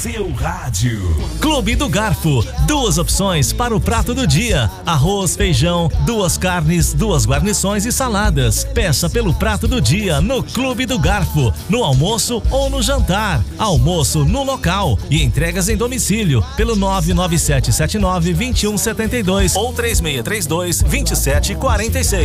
seu rádio. Clube do Garfo, 2 opções para o prato do dia: arroz, feijão, 2 carnes, 2 guarnições e saladas. Peça pelo prato do dia no Clube do Garfo, no almoço ou no jantar. Almoço no local e entregas em domicílio pelo 99779-2172 ou 3632-2746.